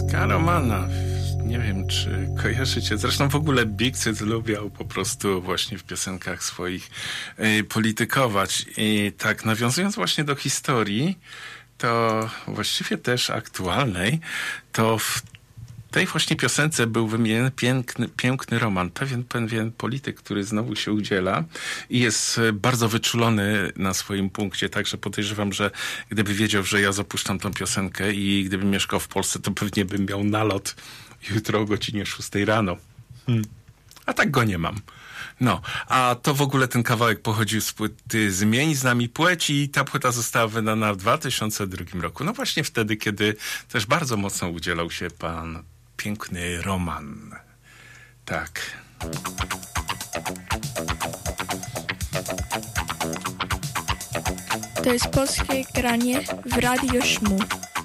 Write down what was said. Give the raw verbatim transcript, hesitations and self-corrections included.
Piosenka Romana. Nie wiem, czy kojarzycie. Zresztą w ogóle Big Cyc lubiał po prostu właśnie w piosenkach swoich y, politykować. I tak, nawiązując właśnie do historii, to właściwie też aktualnej, to w tej właśnie piosence był wymieniony piękny, piękny roman. Pewien, pewien polityk, który znowu się udziela i jest bardzo wyczulony na swoim punkcie, także podejrzewam, że gdyby wiedział, że ja zapuszczam tą piosenkę i gdybym mieszkał w Polsce, to pewnie bym miał nalot jutro o godzinie szóstej rano. Hmm. A tak go nie mam. No, a to w ogóle ten kawałek pochodził z płyty Zmień z nami płeć i ta płyta została wydana w dwa tysiące drugim roku. No właśnie wtedy, kiedy też bardzo mocno udzielał się pan piękny Roman. Tak. To jest polskie granie w Radio Szmu.